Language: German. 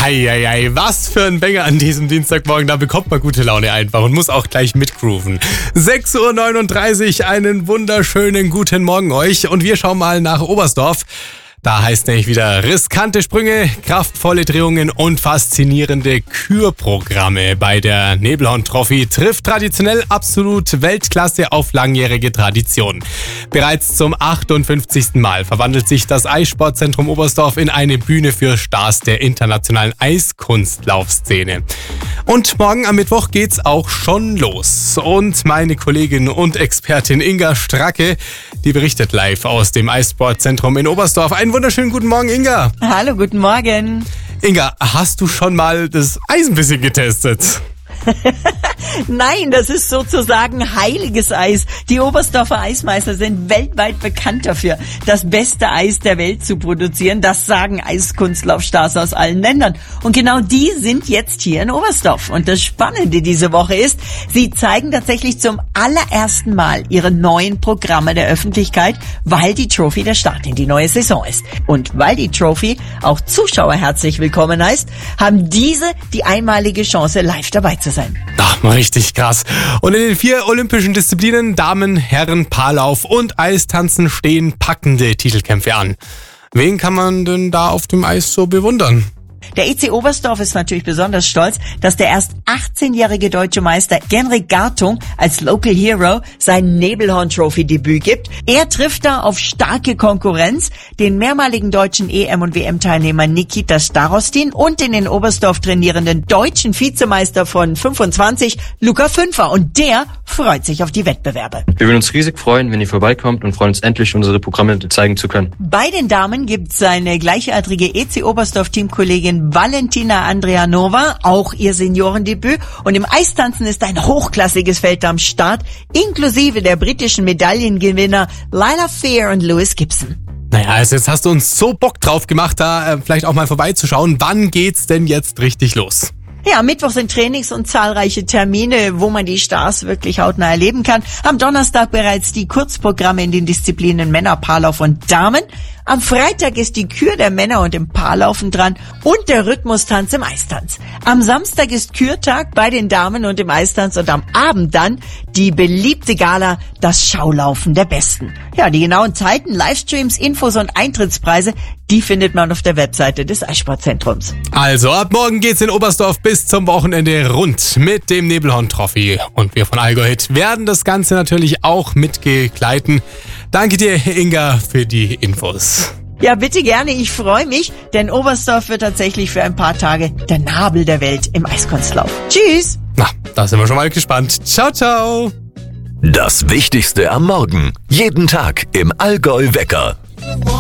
Eieiei, was für ein Banger an diesem Dienstagmorgen. Da bekommt man gute Laune einfach und muss auch gleich mitgrooven. 6:39 Uhr, einen wunderschönen guten Morgen euch. Und wir schauen mal nach Oberstdorf. Da heißt nämlich wieder riskante Sprünge, kraftvolle Drehungen und faszinierende Kürprogramme. Bei der Nebelhorn-Trophy trifft traditionell absolut Weltklasse auf langjährige Tradition. Bereits zum 58. Mal verwandelt sich das Eissportzentrum Oberstdorf in eine Bühne für Stars der internationalen Eiskunstlaufszene. Und morgen am Mittwoch geht's auch schon los. Und meine Kollegin und Expertin Inga Stracke, die berichtet live aus dem Eissportzentrum in Oberstdorf. Einen wunderschönen guten Morgen, Inga. Hallo, guten Morgen. Inga, hast du schon mal das Eis ein bisschen getestet? Nein, das ist sozusagen heiliges Eis. Die Oberstdorfer Eismeister sind weltweit bekannt dafür, das beste Eis der Welt zu produzieren. Das sagen Eiskunstlaufstars aus allen Ländern. Und genau die sind jetzt hier in Oberstdorf. Und das Spannende diese Woche ist, sie zeigen tatsächlich zum allerersten Mal ihre neuen Programme der Öffentlichkeit, weil die Trophy der Start in die neue Saison ist. Und weil die Trophy auch Zuschauer herzlich willkommen heißt, haben diese die einmalige Chance, live dabei zu sein. Ach, mal richtig krass. Und in den 4 olympischen Disziplinen Damen, Herren, Paarlauf und Eistanzen stehen packende Titelkämpfe an. Wen kann man denn da auf dem Eis so bewundern? Der EC Oberstdorf ist natürlich besonders stolz, dass der erst 18-jährige deutsche Meister Genrik Gartung als Local Hero sein Nebelhorn-Trophy-Debüt gibt. Er trifft da auf starke Konkurrenz, den mehrmaligen deutschen EM- und WM-Teilnehmer Nikita Starostin und den in Oberstdorf trainierenden deutschen Vizemeister von 25, Luca Fünfer. Und der freut sich auf die Wettbewerbe. Wir würden uns riesig freuen, wenn ihr vorbeikommt und freuen uns endlich, unsere Programme zeigen zu können. Bei den Damen gibt es seine gleichaltrige EC Oberstdorf-Teamkollegin Valentina Andrianova, auch ihr Seniorendebüt. Und im Eistanzen ist ein hochklassiges Feld am Start, inklusive der britischen Medaillengewinner Lila Fear und Lewis Gibson. Naja, also jetzt hast du uns so Bock drauf gemacht, da vielleicht auch mal vorbeizuschauen. Wann geht's denn jetzt richtig los? Ja, am Mittwoch sind Trainings und zahlreiche Termine, wo man die Stars wirklich hautnah erleben kann. Am Donnerstag bereits die Kurzprogramme in den Disziplinen Männer, Paarlauf und Damen. Am Freitag ist die Kür der Männer und im Paarlaufen dran und der Rhythmustanz im Eistanz. Am Samstag ist Kürtag bei den Damen und im Eistanz und am Abend dann die beliebte Gala, das Schaulaufen der Besten. Ja, die genauen Zeiten, Livestreams, Infos und Eintrittspreise, die findet man auf der Webseite des Eissportzentrums. Also ab morgen geht's in Oberstdorf bis zum Wochenende rund mit dem Nebelhorn-Trophy. Und wir von Allgäu-Hit werden das Ganze natürlich auch mitgegleiten. Danke dir, Inga, für die Infos. Ja, bitte gerne, ich freue mich, denn Oberstdorf wird tatsächlich für ein paar Tage der Nabel der Welt im Eiskunstlauf. Tschüss! Na, da sind wir schon mal gespannt. Ciao, ciao! Das Wichtigste am Morgen. Jeden Tag im Allgäu Wecker.